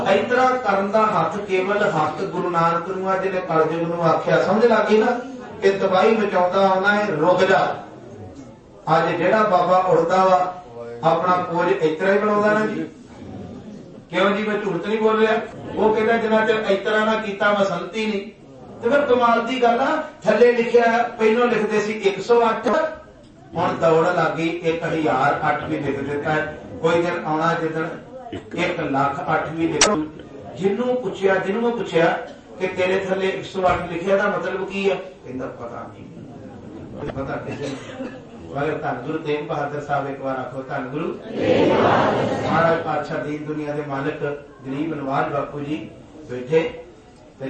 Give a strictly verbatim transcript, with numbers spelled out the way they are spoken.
इतना करन दा हथ केवल हथ गुरु नानक नूं आ जिहने कलयुग नूं आख्या। समझ लग गई ना कि तबाही मचाउंदा आउणा है, रुक जा। अज जिहड़ा बाबा उड़दा वा अपना कोच इतरा ही बनाउंदा ना जी। क्यों जी, मैं झूठ नहीं बोल रहा। वो कहता जिन्ना चਿਰ इतरा ना कीता मैं संती नहीं। तो फिर कमाल की गल आ, थल्ले लिखिया पहलों लिखते सी एक सौ अठ, हुण दौड़ लग गई एक हजार अठ भी लिख दिता है। कोई दिन आना जिदन एक लाख अठ भी लिख। जिन्हों पुछया जिन्हों पुछया कि तेरे थले एक सौ अठ लिखिया दा मतलब की है, कहंदा पता नहीं, पता किसी मगर धन गुरु तेग बहादुर साहब एक बार आखो धन गुरु महाराज पातशाह दीन दुनिया के मालिक गरीब नवाज बापू जी बैठे